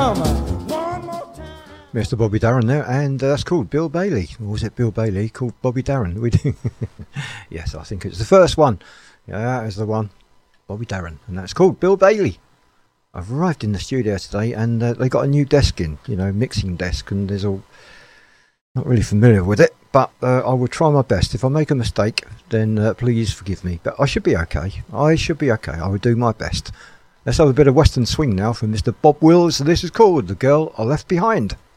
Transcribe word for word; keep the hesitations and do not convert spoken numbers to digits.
Mister Bobby Darin there, and uh, that's called Bill Bailey. Or was it Bill Bailey called Bobby Darin? We do. Yes, I think it's the first one. Yeah, that is the one. Bobby Darin, and that's called Bill Bailey. I've arrived in the studio today, and uh, they got a new desk in, you know, mixing desk, and there's all not really familiar with it, but uh, I will try my best. If I make a mistake, then uh, please forgive me. But I should be okay. I should be okay. I will do my best. Let's have a bit of Western swing now from Mister Bob Wills. This is called The Girl I Left Behind.